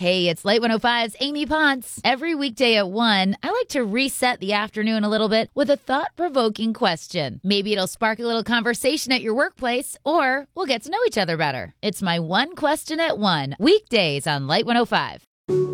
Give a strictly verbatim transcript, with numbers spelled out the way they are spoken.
Hey, it's Light one oh five's Amy Potts. Every weekday at one, I like to reset the afternoon a little bit with a thought-provoking question. Maybe it'll spark a little conversation at your workplace, or we'll get to know each other better. It's my one question at one, weekdays on Light one oh five.